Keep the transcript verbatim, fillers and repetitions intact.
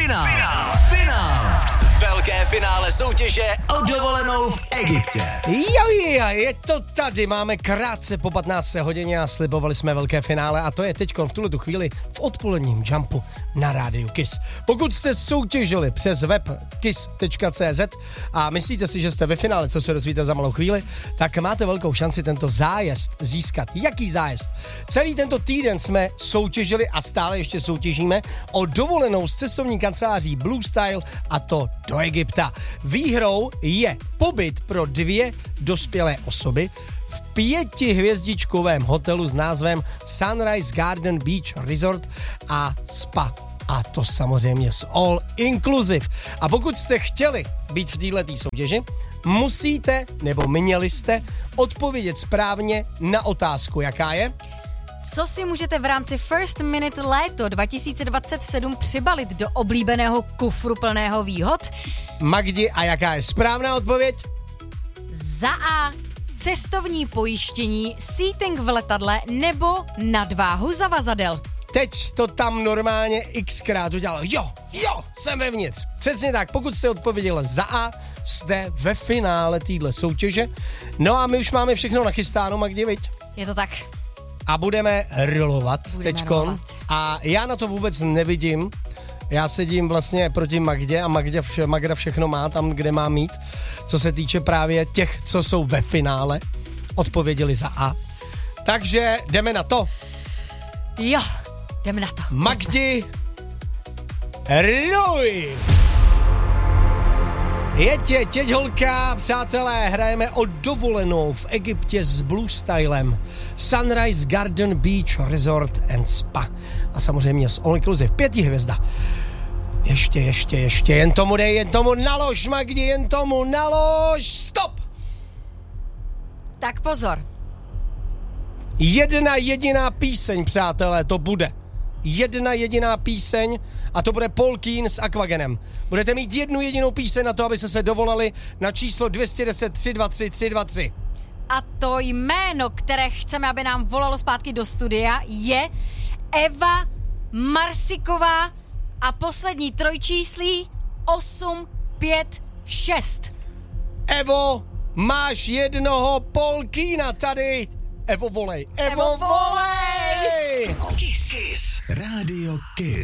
Finál. Finál. Finál. Velké finále soutěže o dovolenou v Egyptě. Jo, jo, je to tady, máme krátce po patnácté hodině a slibovali jsme velké finále a to je teďkon v tuhletu chvíli v odpoledním jumpu na rádiu Kiss. Pokud jste soutěžili přes web kiss tečka cé zet a myslíte si, že jste ve finále, co se dozvíte za malou chvíli, tak máte velkou šanci tento zájezd získat. Jaký zájezd? Celý tento týden jsme soutěžili a stále ještě soutěžíme o dovolenou s cestovní kanceláří Blue Style a to do Egypta. Výhrou je pobyt pro dvě dospělé osoby v pětihvězdičkovém hotelu s názvem Sunrise Garden Beach Resort a Spa. A to samozřejmě s all inclusive. A pokud jste chtěli být v této soutěži, musíte nebo měli jste odpovědět správně na otázku, jaká je? Co si můžete v rámci First Minute léto dva tisíce dvacet sedm přibalit do oblíbeného kufru plného výhod? Magdi, a jaká je správná odpověď? Za A. Cestovní pojištění, seating v letadle nebo nadváhu zavazadel. Teď to tam normálně xkrát udělalo. Jo, jo, jsem vevnitř. Přesně tak, pokud jste odpověděli za A, jste ve finále téhle soutěže. No a my už máme všechno nachystáno, Magdi, viď? Je to tak. A budeme rolovat Budeme teďkon. rolovat. A já na to vůbec nevidím. Já sedím vlastně proti Magdě a Magda, vše, Magda všechno má tam, kde má mít. Co se týče právě těch, co jsou ve finále, odpověděli za A. Takže jdeme na to. Jo, jdeme na to. Magdi, roluj! Jeďte, těď holka, přátelé, hrajeme o dovolenou v Egyptě s Blue Stylem. Sunrise Garden Beach Resort and Spa. A samozřejmě s all inclusive, pěti hvězda. Ještě, ještě, ještě, jen tomu dej, jen tomu nalož, Magdi, jen tomu nalož, stop! Tak pozor. Jedna jediná píseň, přátelé, to bude. Jedna jediná píseň a to bude Paul Keen s Aquagenem. Budete mít jednu jedinou píseň na to, abyste se dovolali na číslo dvě jedna deset tři dva tři tři dva tři. A to jméno, které chceme, aby nám volalo zpátky do studia, je Eva Marsiková a poslední trojčíslí osm pět šest. Evo, máš jednoho Paul Keena tady. Evo, volej. Evo, Evo, volej! Kiss. Kiss. Rádio Kiss.